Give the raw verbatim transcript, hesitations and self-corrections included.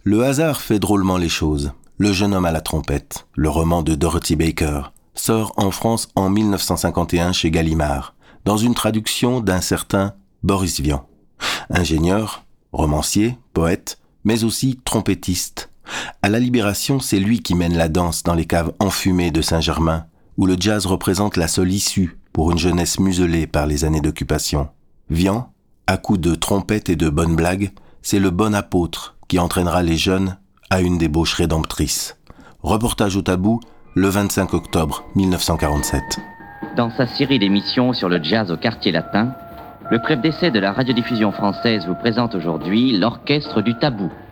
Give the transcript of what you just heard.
Le hasard fait drôlement les choses. Le jeune homme à la trompette, le roman de Dorothy Baker, sort en France en dix-neuf cent cinquante et un chez Gallimard, dans une traduction d'un certain Boris Vian. Ingénieur, romancier, poète, mais aussi trompettiste. À la Libération, c'est lui qui mène la danse dans les caves enfumées de Saint-Germain, où le jazz représente la seule issue pour une jeunesse muselée par les années d'occupation. Vian, à coups de trompette et de bonnes blagues, c'est le bon apôtre qui entraînera les jeunes à une débauche rédemptrice. Reportage au Tabou, le vingt-cinq octobre dix-neuf cent quarante-sept. Dans sa série d'émissions sur le jazz au quartier latin, le club d'essai de la radiodiffusion française vous présente aujourd'hui l'Orchestre du Tabou.